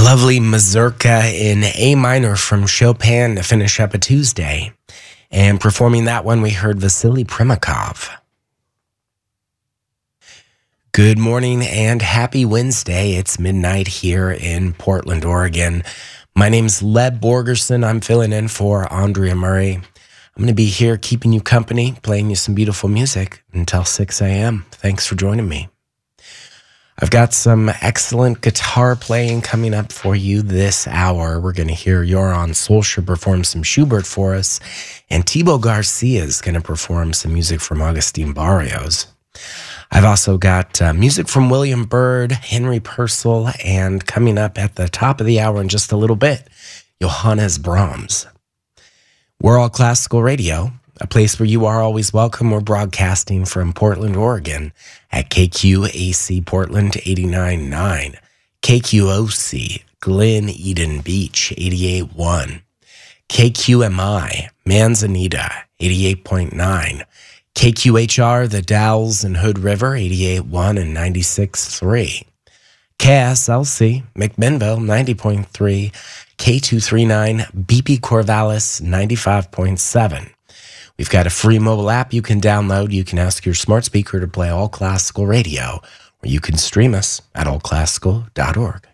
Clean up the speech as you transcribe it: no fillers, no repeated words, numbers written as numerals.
Lovely mazurka in A minor from Chopin to finish up a Tuesday. And performing that one, we heard Vasily Primakov. Good morning and happy Wednesday. It's midnight here in Portland, Oregon. My name's Leb Borgerson. I'm filling in for Andrea Murray. I'm going to be here keeping you company, playing you some beautiful music until 6 a.m. Thanks for joining me. I've got some excellent guitar playing coming up for you this hour. We're going to hear Joran Solskjaer perform some Schubert for us, and Thibaut Garcia is going to perform some music from Agustin Barrios. I've also got music from William Byrd, Henry Purcell, and coming up at the top of the hour in just a little bit, Johannes Brahms. We're All Classical Radio, a place where you are always welcome. We're broadcasting from Portland, Oregon at KQAC Portland 89.9, KQOC Glen Eden Beach 88.1, KQMI Manzanita 88.9, KQHR The Dalles and Hood River 88.1 and 96.3, KSLC McMinnville 90.3, K239 BP Corvallis 95.7. We've got a free mobile app you can download. You can ask your smart speaker to play All Classical Radio, or you can stream us at allclassical.org.